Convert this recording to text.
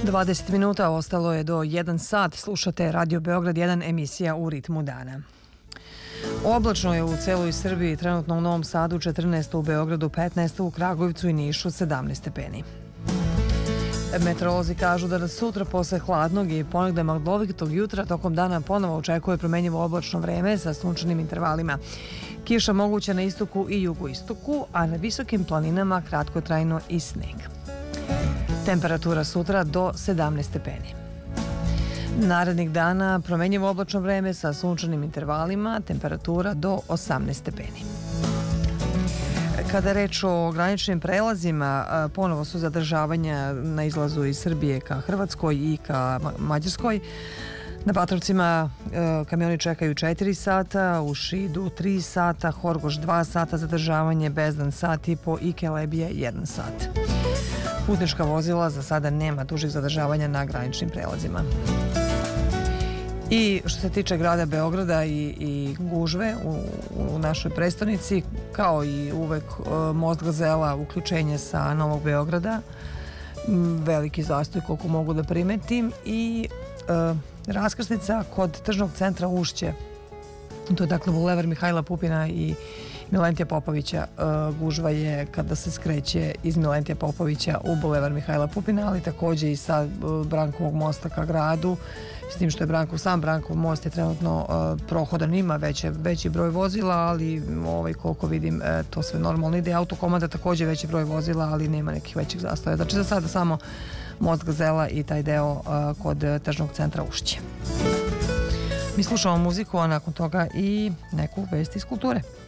20 minuta ostalo je do 1 sat. Slušate Radio Beograd 1, emisija U ritmu dana. Oblačno je u celoj Srbiji, trenutno u Novom Sadu 14, u Beogradu 15, u Kragujevcu i Nišu 17 stepeni. Meteorolozi kažu da sutra posle hladnog i ponegde maglovitog jutra tokom dana ponovo očekuje promenjivo oblačno vreme sa sunčanim intervalima. Kiša moguća na istoku i jugoistoku, a na visokim planinama kratkotrajno i sneg. Temperatura sutra do 17 stepeni. Narednih dana promenjivo oblačno vreme sa sunčanim intervalima, temperatura do 18 stepeni. Kada je reč o graničnim prelazima, ponovo su zadržavanja na izlazu iz Srbije ka Hrvatskoj i ka Mađarskoj. Na Batrovcima kamioni čekaju 4 sata, u Šidu 3 sata, Horgoš 2 sata zadržavanje, Bezdan sat i po i Kelebija 1 sat. Putnička vozila za sada nema dužih zadržavanja na graničnim prelazima. I što se tiče grada Beograda i gužve u našoj prestonici, kao i uvek most Gazela, uključenje sa Novog Beograda, veliki zastoj koliko mogu da primetim, i raskrsnica kod tržnog centra Ušće. To je dakle Bulevar Mihajla Pupina i Milentija Popovića. Gužva je kada se skreće iz Milentija Popovića u Bulevar Mihajla Pupina, ali takođe i sa Brankovog mosta ka gradu, s tim što je sam Brankov most je trenutno prohodan, ima veći broj vozila, ali koliko vidim to sve normalno ide. Autokomanda takođe veći broj vozila, ali nema nekih većih zastoja. Znači za sada samo most Gazela i taj deo kod tržnog centra Ušće. Mi slušamo muziku, a nakon toga i neku vest iz kulture.